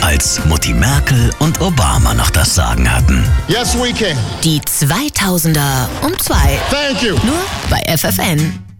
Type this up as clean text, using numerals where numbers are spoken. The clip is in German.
als Mutti Merkel und Obama noch das Sagen hatten. Yes, we can. Die 2000er um 2. Thank you. Nur bei FFN.